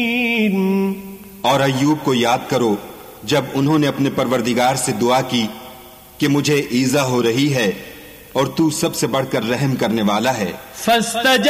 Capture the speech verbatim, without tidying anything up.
और अय्यूब को याद करो जब उन्होंने अपने परवरदिगार से दुआ की कि मुझे ईजा हो रही है और तू सबसे बढ़कर रहम करने वाला है।